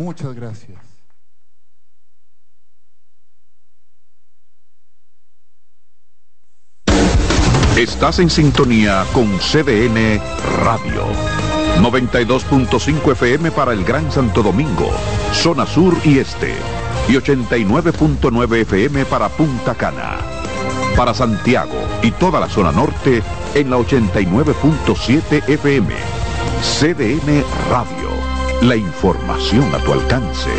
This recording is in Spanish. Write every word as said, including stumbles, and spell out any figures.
Muchas gracias. Estás en sintonía con C D N Radio. noventa y dos punto cinco F M para el Gran Santo Domingo, zona sur y este. Y ochenta y nueve punto nueve F M para Punta Cana. Para Santiago y toda la zona norte en la ochenta y nueve punto siete F M. C D N Radio. La información a tu alcance.